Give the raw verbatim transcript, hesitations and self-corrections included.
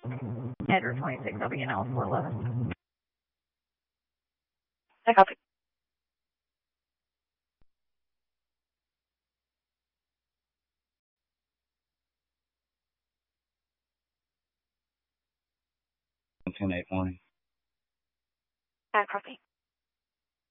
Edward twenty-six, W N L four eleven. I copy. ten eight one. I copy.